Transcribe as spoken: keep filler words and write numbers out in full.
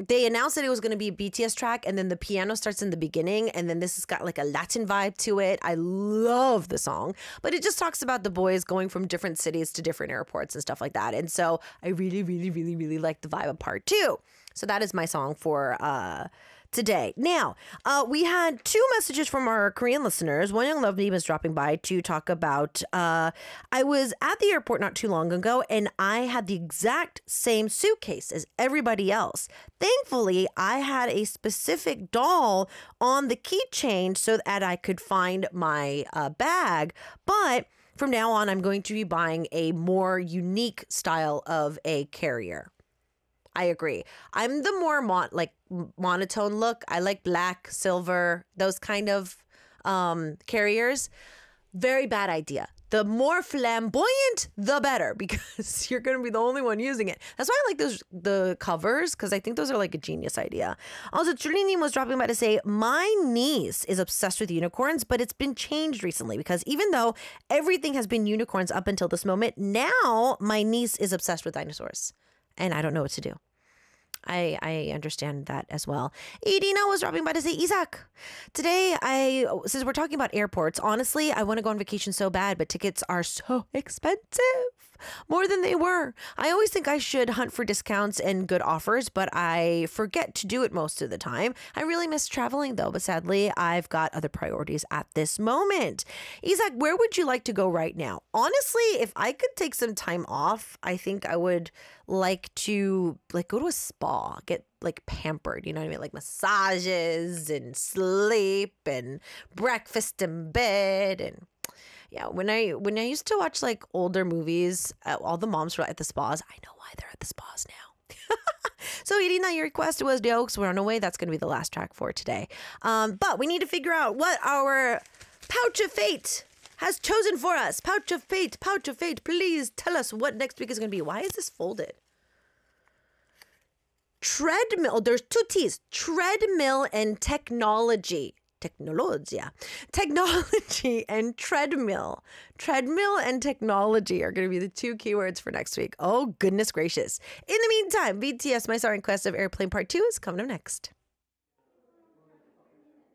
they announced that it was going to be a B T S track, and then the piano starts in the beginning, and then this has got like a Latin vibe to it. I love the song, but it just talks about the boys going from different cities to different airports and stuff like that. And so I really, really, really, really like the vibe of part two. So that is my song for uh, today. Now, uh, we had two messages from our Korean listeners. One Young Love Me was dropping by to talk about, uh, I was at the airport not too long ago, and I had the exact same suitcase as everybody else. Thankfully, I had a specific doll on the keychain so that I could find my uh, bag. But from now on, I'm going to be buying a more unique style of a carrier. I agree. I'm the more mon- like monotone look. I like black, silver, those kind of um, carriers. Very bad idea. The more flamboyant, the better, because you're going to be the only one using it. That's why I like those the covers, because I think those are like a genius idea. Also, Trini was dropping by to say, my niece is obsessed with unicorns, but it's been changed recently because even though everything has been unicorns up until this moment, now my niece is obsessed with dinosaurs. And I don't know what to do. I, I understand that as well. Irina was dropping by to say, Isaac, today I, since we're talking about airports, honestly, I want to go on vacation so bad, but tickets are so expensive. More than they were. I always think I should hunt for discounts and good offers, but I forget to do it most of the time. I really miss traveling though, but sadly, I've got other priorities at this moment. Isaac, where would you like to go right now? Honestly, if I could take some time off, I think I would like to like go to a spa, get like pampered, you know what I mean? Like massages and sleep and breakfast in bed. And yeah, when I when I used to watch like older movies, uh, all the moms were at the spas. I know why they're at the spas now. So Irina, your request was The Oaks Were On Away. That's going to be the last track for today. Um, but we need to figure out what our Pouch of Fate has chosen for us. Pouch of Fate, Pouch of Fate, please tell us what next week is going to be. Why is this folded? Treadmill. There's two T's. Treadmill and technology. Technologia. Technology and treadmill. Treadmill and technology are going to be the two keywords for next week. Oh, goodness gracious. In the meantime, B T S, My Sorry Quest of Airplane Part two is coming up next.